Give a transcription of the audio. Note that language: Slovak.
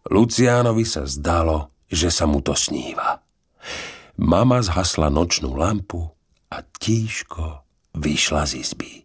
Luciánovi sa zdalo, že sa mu to sníva. Mama zhasla nočnú lampu a tížko vyšla z izby.